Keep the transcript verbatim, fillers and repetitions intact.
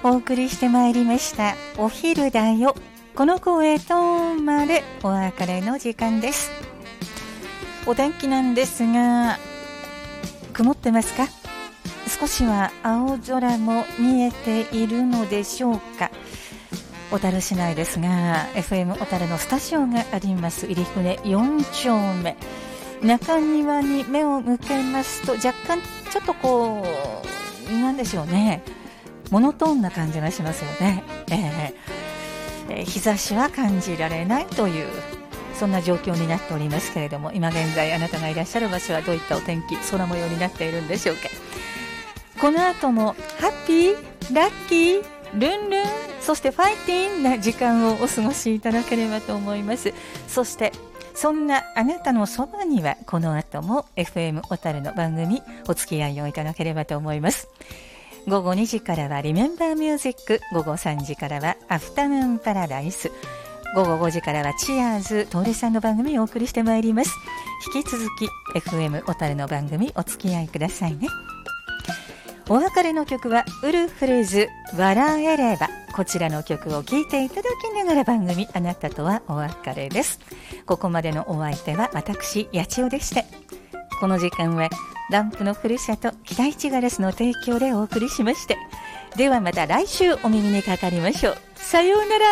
お送りしてまいりましたお昼だよ、この声とまでお別れの時間です。お天気なんですが曇ってますか？少しは青空も見えているのでしょうか。小樽市内ですが エフエム 小樽のスタジオがあります入船よん丁目、中庭に目を向けますと若干ちょっとこうなんでしょうね、モノトーンな感じがしますよね、えーえー、日差しは感じられないというそんな状況になっておりますけれども、今現在あなたがいらっしゃる場所はどういったお天気、空模様になっているんでしょうか。この後もハッピー、ラッキー、ルンルン、そしてファイティーンな時間をお過ごしいただければと思います。そしてそんなあなたのそばにはこの後も エフエム 小樽の番組お付き合いをいただければと思います。午後にじからはリメンバーミュージック、午後さんじからはアフタヌーンパラダイス、午後ごじからはチアーズ、トーレさんの番組をお送りしてまいります。引き続き エフエム 小樽の番組お付き合いくださいね。お別れの曲はウルフルズ笑えれば、こちらの曲を聴いていただきながら番組あなたとはお別れです。ここまでのお相手は私八千代でして、この時間はランプのふるさと北一ガラスの提供でお送りしまして、ではまた来週お耳にかかりましょう。さようなら。